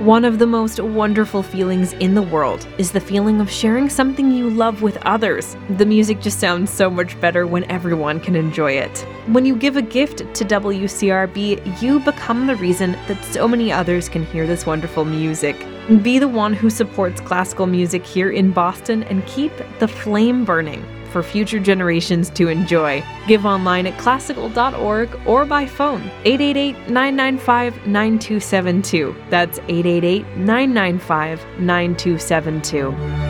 One of the most wonderful feelings in the world is the feeling of sharing something you love with others. The music just sounds so much better when everyone can enjoy it. When you give a gift to WCRB, you become the reason that so many others can hear this wonderful music. Be the one who supports classical music here in Boston and keep the flame burning for future generations to enjoy. Give online at classical.org or by phone 888-995-9272. That's 888-995-9272.